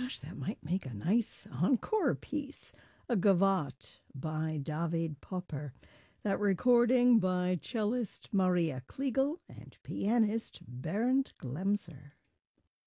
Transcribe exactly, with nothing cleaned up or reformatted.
gosh, that might make a nice encore piece. A Gavotte by David Popper. That recording by cellist Maria Kliegel and pianist Bernd Glemser.